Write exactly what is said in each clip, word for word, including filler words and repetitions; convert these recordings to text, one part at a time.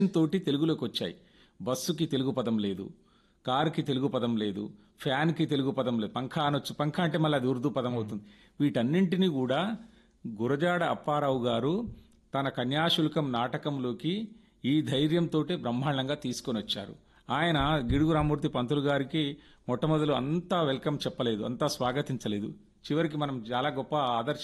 తోటి తెలుగులోకి వచ్చాయి. బస్సుకి తెలుగు పదం లేదు, కారుకి తెలుగు పదం లేదు, ఫ్యాన్కి తెలుగు పదం లేదు. పంఖా అనొచ్చు, పంఖా అంటే మళ్ళీ అది ఉర్దూ పదం అవుతుంది. వీటన్నింటినీ కూడా గురజాడ అప్పారావు గారు తన కన్యాశుల్కం నాటకంలోకి ఈ ధైర్యంతో బ్రహ్మాండంగా తీసుకొని వచ్చారు. ఆయన గిడుగు రామ్మూర్తి పంతులు గారికి మొట్టమొదలు అంతా వెల్కమ్ చెప్పలేదు, అంతా స్వాగతించలేదు. చివరికి మనం చాలా గొప్ప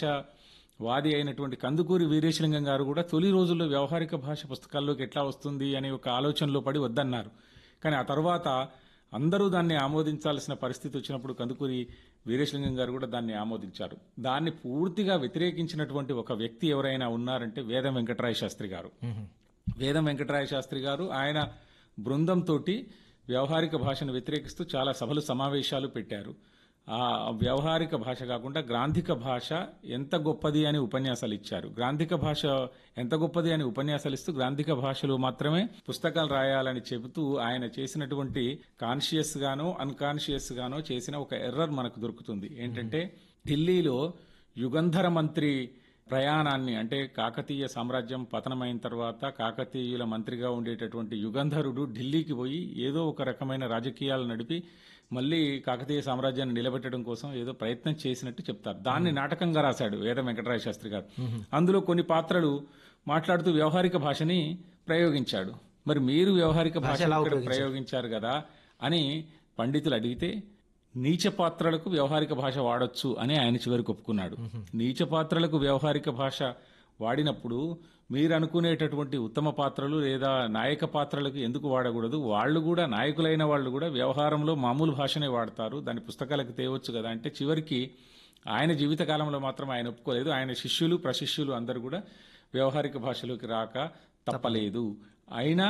ఆదర్శవాది అయినటువంటి కందుకూరి వీరేశలింగం గారు కూడా తొలి రోజుల్లో వ్యవహారిక భాష పుస్తకాల్లోకి ఎట్లా వస్తుంది అనే ఒక ఆలోచనలో పడి వద్దన్నారు. కానీ ఆ తర్వాత అందరూ దాన్ని ఆమోదించాల్సిన పరిస్థితి వచ్చినప్పుడు కందుకూరి వీరేశలింగం గారు కూడా దాన్ని ఆమోదించారు. దాన్ని పూర్తిగా వ్యతిరేకించినటువంటి ఒక వ్యక్తి ఎవరైనా ఉన్నారంటే వేదం వెంకటరాయ శాస్త్రి గారు. వేదం వెంకటరాయ శాస్త్రి గారు ఆయన బృందంతో వ్యవహారిక భాషను వ్యతిరేకిస్తూ చాలా సభలు సమావేశాలు పెట్టారు. ఆ వ్యవహారిక భాష కాకుండా గ్రాంధిక భాష ఎంత గొప్పది అని ఉపన్యాసాలు ఇచ్చారు. గ్రాంధిక భాష ఎంత గొప్పది అని ఉపన్యాసాలు ఇస్తూ గ్రాంధిక భాషలో మాత్రమే పుస్తకాలు రాయాలని చెబుతూ ఆయన చేసినటువంటి కాన్షియస్ గానో అన్కాన్షియస్ గానో చేసిన ఒక ఎర్రర్ మనకు దొరుకుతుంది. ఏంటంటే ఢిల్లీలో యుగంధర మంత్రి ప్రయాణాన్ని, అంటే కాకతీయ సామ్రాజ్యం పతనమైన తర్వాత కాకతీయుల మంత్రిగా ఉండేటటువంటి యుగంధరుడు ఢిల్లీకి పోయి ఏదో ఒక రకమైన రాజకీయాలు నడిపి మళ్ళీ కాకతీయ సామ్రాజ్యాన్ని నిలబెట్టడం కోసం ఏదో ప్రయత్నం చేసినట్టు చెప్తారు. దాన్ని నాటకంగా రాశాడు వేద వెంకటరాయ శాస్త్రి గారు. అందులో కొన్ని పాత్రలు మాట్లాడుతూ వ్యవహారిక భాషని ప్రయోగించాడు. మరి మీరు వ్యవహారిక భాష ఇక్కడ ప్రయోగించారు కదా అని పండితులు అడిగితే నీచ పాత్రలకు వ్యవహారిక భాష వాడొచ్చు అని ఆయన చివరికి ఒప్పుకున్నాడు. నీచ పాత్రలకు వ్యవహారిక భాష వాడినప్పుడు మీరు అనుకునేటటువంటి ఉత్తమ పాత్రలు లేదా నాయక పాత్రలకు ఎందుకు వాడకూడదు? వాళ్ళు కూడా, నాయకులైన వాళ్ళు కూడా వ్యవహారంలో మామూలు భాషనే వాడతారు, దాని పుస్తకాలకు తేవచ్చు కదా అంటే చివరికి ఆయన జీవితకాలంలో మాత్రం ఆయన ఒప్పుకోలేదు. ఆయన శిష్యులు ప్రశిష్యులు అందరూ కూడా వ్యవహారిక భాషలోకి రాక తప్పలేదు. అయినా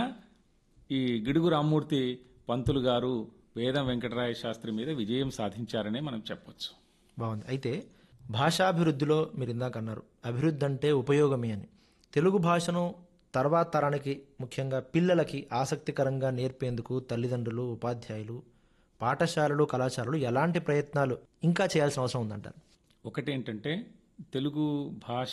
ఈ గిడుగు రామ్మూర్తి పంతులు గారు వేదం వెంకటరాయ శాస్త్రి మీద విజయం సాధించారనే మనం చెప్పొచ్చు. బాగుంది. అయితే భాషాభివృద్ధిలో మీరు ఇందాక అన్నారు అభివృద్ధి అంటే ఉపయోగమే అని. తెలుగు భాషను తర్వాత తరానికి, ముఖ్యంగా పిల్లలకి ఆసక్తికరంగా నేర్పేందుకు తల్లిదండ్రులు, ఉపాధ్యాయులు, పాఠశాలలు, కళాశాలలు ఎలాంటి ప్రయత్నాలు ఇంకా చేయాల్సిన అవసరం ఉందంటారు? ఒకటేంటంటే తెలుగు భాష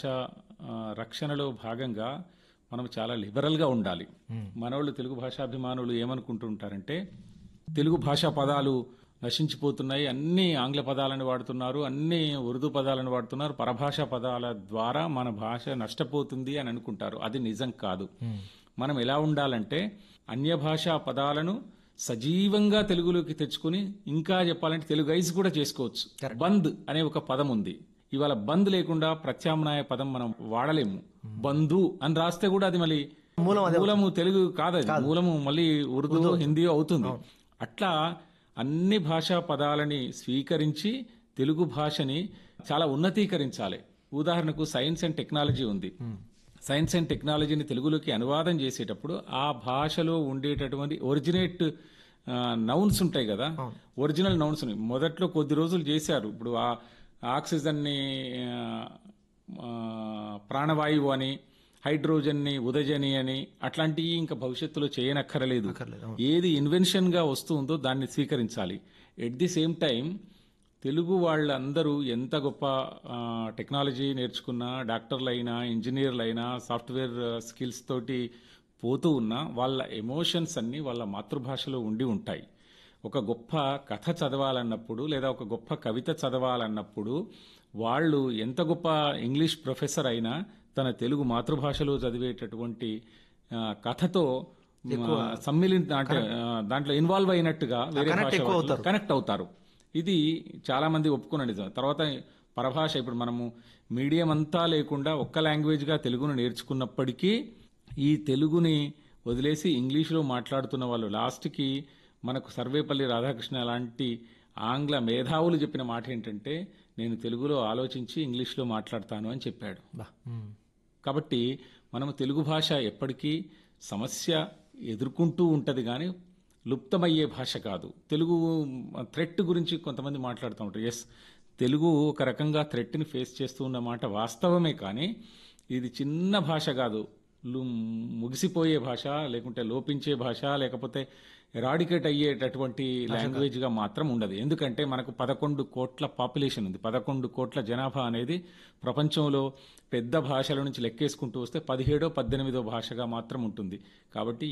రక్షణలో భాగంగా మనం చాలా లిబరల్గా ఉండాలి. మనోళ్ళు తెలుగు భాషాభిమానులు ఏమనుకుంటుంటారంటే తెలుగు భాషా పదాలు నశించిపోతున్నాయి, అన్ని ఆంగ్ల పదాలను వాడుతున్నారు, అన్ని ఉర్దూ పదాలను వాడుతున్నారు, పరభాషా పదాల ద్వారా మన భాష నష్టపోతుంది అని అనుకుంటారు. అది నిజం కాదు. మనం ఎలా ఉండాలంటే అన్య భాషా పదాలను సజీవంగా తెలుగులోకి తెచ్చుకుని, ఇంకా చెప్పాలంటే తెలుగైజ్ కూడా చేసుకోవచ్చు. బంద్ అనే ఒక పదం ఉంది. ఇవాళ బంద్ లేకుండా ప్రత్యామ్నాయ పదం మనం వాడలేము. బంధు అని రాస్తే కూడా అది మళ్ళీ మూలము తెలుగు కాదు, మూలము మళ్ళీ ఉర్దూ హిందీ అవుతుంది. అట్లా అన్ని భాషా పదాలని స్వీకరించి తెలుగు భాషని చాలా ఉన్నతీకరించాలి. ఉదాహరణకు సైన్స్ అండ్ టెక్నాలజీ ఉంది. సైన్స్ అండ్ టెక్నాలజీని తెలుగులోకి అనువాదం చేసేటప్పుడు ఆ భాషలో ఉండేటటువంటి ఒరిజినేట్ నౌన్స్ ఉంటాయి కదా, ఒరిజినల్ నౌన్స్ మొదట్లో కొద్ది రోజులు చేశారు. ఇప్పుడు ఆ ఆక్సిజన్ని ప్రాణవాయువు అని, హైడ్రోజన్ని ఉదజని అని, అట్లాంటివి ఇంకా భవిష్యత్తులో చేయనక్కరలేదు. ఏది ఇన్వెన్షన్ గా వస్తుందో దాన్ని స్వీకరించాలి. At the same time Telugu వాళ్ళందరూ ఎంత గొప్ప టెక్నాలజీ నేర్చుకున్నా, డాక్టర్లైనా, ఇంజనీర్లైనా, సాఫ్ట్వేర్ స్కిల్స్ తోటి పోతూ ఉన్నా వాళ్ళ ఎమోషన్స్ అన్ని వాళ్ళ మాతృభాషలో ఉండి ఉంటాయి. ఒక గొప్ప కథ చదవాలన్నప్పుడు లేదా ఒక గొప్ప కవిత చదవాలన్నప్పుడు వాళ్ళు ఎంత గొప్ప ఇంగ్లీష్ ప్రొఫెసర్ అయినా తన తెలుగు మాతృభాషలో చదివేటటువంటి కథతో సమ్మిళి అంటే దాంట్లో ఇన్వాల్వ్ అయినట్టుగా వేరే భాష కనెక్ట్ అవుతారు. ఇది చాలా మంది ఒప్పుకున్న నిజం. తర్వాత పరభాష, ఇప్పుడు మనము మీడియం అంతా లేకుండా ఒక్క లాంగ్వేజ్గా తెలుగును నేర్చుకున్నప్పటికీ ఈ తెలుగుని వదిలేసి ఇంగ్లీష్లో మాట్లాడుతున్న వాళ్ళు లాస్ట్కి మనకు సర్వేపల్లి రాధాకృష్ణ లాంటి ఆంగ్ల మేధావులు చెప్పిన మాట ఏంటంటే నేను తెలుగులో ఆలోచించి ఇంగ్లీష్లో మాట్లాడతాను అని చెప్పాడు. కాబట్టి మనము తెలుగు భాష ఎప్పటికీ సమస్య ఎదుర్కొంటూ ఉంటుంది కానీ లుప్తమయ్యే భాష కాదు. తెలుగు థ్రెట్ గురించి కొంతమంది మాట్లాడుతూ ఉంటారు. ఎస్, తెలుగు ఒక రకంగా థ్రెట్ని ఫేస్ చేస్తూ ఉన్నమాట వాస్తవమే, కానీ ఇది చిన్న భాష కాదు. లు- ముగిసిపోయే భాష, లేకుంటే లోపించే భాష, లేకపోతే ఎరాడికేట్ అయ్యేటటువంటి లాంగ్వేజ్ గా మాత్రం ఉండదు. ఎందుకంటే మనకు పదకొండు కోట్ల పాపులేషన్ ఉంది. పదకొండు కోట్ల జనాభా అనేది ప్రపంచంలో పెద్ద భాషల నుంచి లెక్కేసుకుంటూ వస్తే పదిహేడో పద్దెనిమిదో భాషగా మాత్రం ఉంటుంది. కాబట్టి